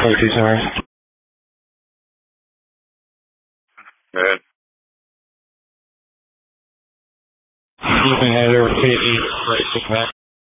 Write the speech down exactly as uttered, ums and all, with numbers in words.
Crazy, sorry. Good. Moving head over fifty, right, back.